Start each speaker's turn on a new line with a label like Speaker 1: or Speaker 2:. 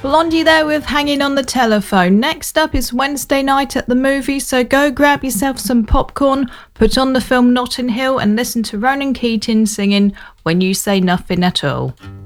Speaker 1: Blondie there with Hanging on the Telephone. Next up is Wednesday night at the movies, so go grab yourself some popcorn, put on the film Notting Hill and listen to Ronan Keating singing When You Say Nothing at All.